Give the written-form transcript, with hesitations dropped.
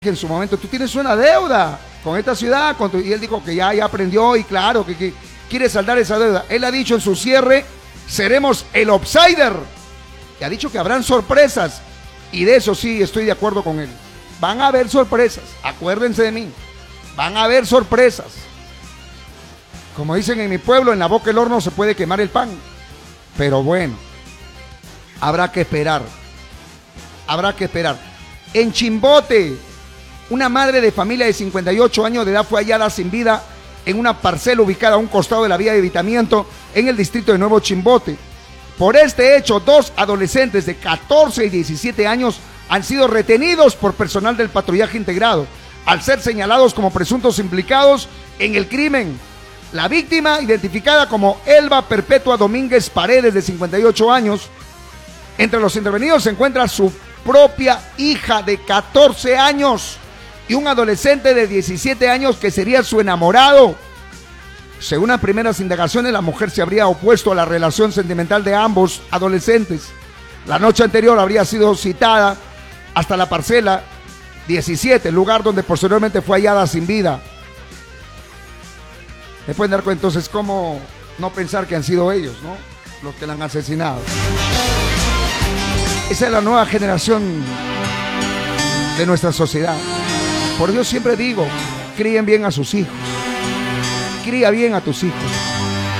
que en su momento tú tienes una deuda con esta ciudad, y él dijo que ya aprendió y claro que quiere saldar esa deuda. Él ha dicho en su cierre, seremos el outsider, y ha dicho que habrán sorpresas, y de eso sí estoy de acuerdo con él. Van a haber sorpresas, acuérdense de mí, van a haber sorpresas. Como dicen en mi pueblo, en la boca del horno se puede quemar el pan, pero bueno, habrá que esperar. En Chimbote, una madre de familia de 58 años de edad fue hallada sin vida en una parcela ubicada a un costado de la vía de evitamiento en el distrito de Nuevo Chimbote. Por este hecho, 2 adolescentes de 14 y 17 años han sido retenidos por personal del patrullaje integrado, al ser señalados como presuntos implicados en el crimen. La víctima, identificada como Elba Perpetua Domínguez Paredes, de 58 años, entre los intervenidos se encuentra su propia hija de 14 años y un adolescente de 17 años que sería su enamorado. Según las primeras indagaciones, la mujer se habría opuesto a la relación sentimental de ambos adolescentes. La noche anterior habría sido citada hasta la parcela 17, lugar donde posteriormente fue hallada sin vida. Me pueden dar cuenta entonces cómo no pensar que han sido ellos, ¿no?, los que la han asesinado. Esa es la nueva generación de nuestra sociedad. Por Dios siempre digo, críen bien a sus hijos. Cría bien a tus hijos.